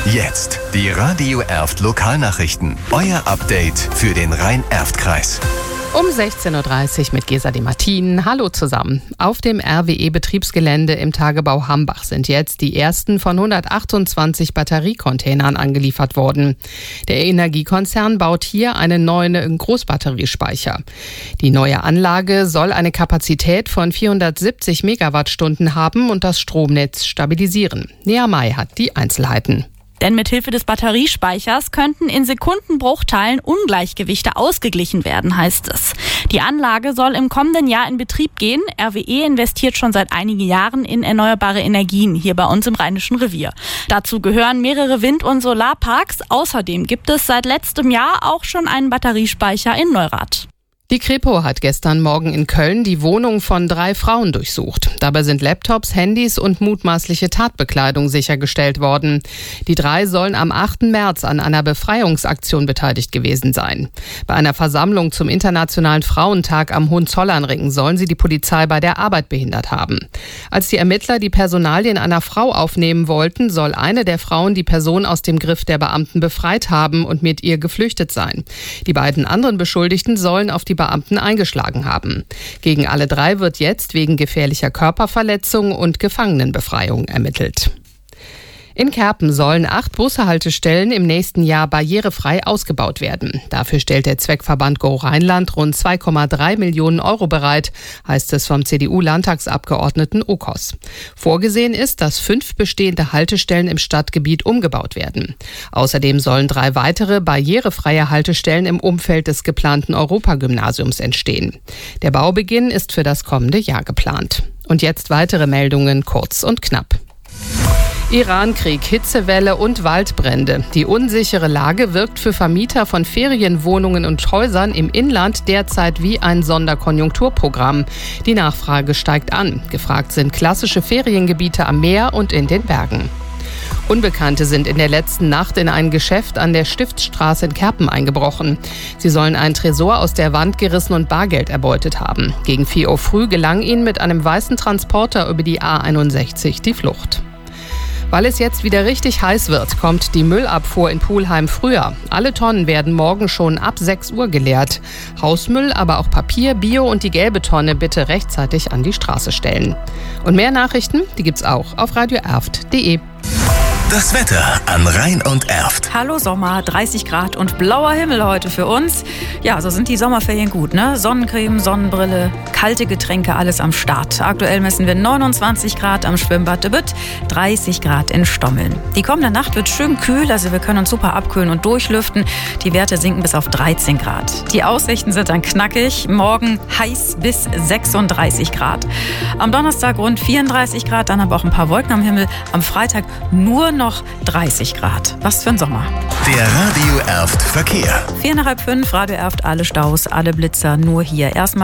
Jetzt die Radio Erft Lokalnachrichten. Euer Update für den Rhein-Erft-Kreis. Um 16.30 Uhr mit Gesa de Martin. Hallo zusammen. Auf dem RWE-Betriebsgelände im Tagebau Hambach sind jetzt die ersten von 128 Batteriecontainern angeliefert worden. Der Energiekonzern baut hier einen neuen Großbatteriespeicher. Die neue Anlage soll eine Kapazität von 470 Megawattstunden haben und das Stromnetz stabilisieren. Nea May hat die Einzelheiten. Denn mithilfe des Batteriespeichers könnten in Sekundenbruchteilen Ungleichgewichte ausgeglichen werden, heißt es. Die Anlage soll im kommenden Jahr in Betrieb gehen. RWE investiert schon seit einigen Jahren in erneuerbare Energien hier bei uns im Rheinischen Revier. Dazu gehören mehrere Wind- und Solarparks. Außerdem gibt es seit letztem Jahr auch schon einen Batteriespeicher in Neurath. Die Kripo hat gestern Morgen in Köln die Wohnung von 3 Frauen durchsucht. Dabei sind Laptops, Handys und mutmaßliche Tatbekleidung sichergestellt worden. Die 3 sollen am 8. März an einer Befreiungsaktion beteiligt gewesen sein. Bei einer Versammlung zum Internationalen Frauentag am Hohenzollernring sollen sie die Polizei bei der Arbeit behindert haben. Als die Ermittler die Personalien einer Frau aufnehmen wollten, soll eine der Frauen die Person aus dem Griff der Beamten befreit haben und mit ihr geflüchtet sein. Die beiden anderen Beschuldigten sollen auf die Beamten eingeschlagen haben. Gegen alle 3 wird jetzt wegen gefährlicher Körperverletzung und Gefangenenbefreiung ermittelt. In Kerpen sollen 8 Bushaltestellen im nächsten Jahr barrierefrei ausgebaut werden. Dafür stellt der Zweckverband Go Rheinland rund 2,3 Millionen Euro bereit, heißt es vom CDU-Landtagsabgeordneten Okos. Vorgesehen ist, dass 5 bestehende Haltestellen im Stadtgebiet umgebaut werden. Außerdem sollen 3 weitere barrierefreie Haltestellen im Umfeld des geplanten Europagymnasiums entstehen. Der Baubeginn ist für das kommende Jahr geplant. Und jetzt weitere Meldungen kurz und knapp. Irankrieg, Hitzewelle und Waldbrände. Die unsichere Lage wirkt für Vermieter von Ferienwohnungen und Häusern im Inland derzeit wie ein Sonderkonjunkturprogramm. Die Nachfrage steigt an. Gefragt sind klassische Feriengebiete am Meer und in den Bergen. Unbekannte sind in der letzten Nacht in ein Geschäft an der Stiftsstraße in Kerpen eingebrochen. Sie sollen einen Tresor aus der Wand gerissen und Bargeld erbeutet haben. Gegen 4 Uhr früh gelang ihnen mit einem weißen Transporter über die A61 die Flucht. Weil es jetzt wieder richtig heiß wird, kommt die Müllabfuhr in Pulheim früher. Alle Tonnen werden morgen schon ab 6 Uhr geleert. Hausmüll, aber auch Papier, Bio und die gelbe Tonne bitte rechtzeitig an die Straße stellen. Und mehr Nachrichten, die gibt's auch auf radioerft.de. Das Wetter an Rhein und Erft. Hallo Sommer, 30 Grad und blauer Himmel heute für uns. Ja, so sind die Sommerferien gut, ne? Sonnencreme, Sonnenbrille, kalte Getränke, alles am Start. Aktuell messen wir 29 Grad am Schwimmbad de Bütt, 30 Grad in Stommeln. Die kommende Nacht wird schön kühl, also wir können uns super abkühlen und durchlüften. Die Werte sinken bis auf 13 Grad. Die Aussichten sind dann knackig. Morgen heiß bis 36 Grad. Am Donnerstag rund 34 Grad, dann aber auch ein paar Wolken am Himmel. Am Freitag nur noch 30 Grad. Was für ein Sommer. Der Radio Erft Verkehr. 4 nach halb 5, Radio Erft, alle Staus, alle Blitzer, nur hier. Erstmal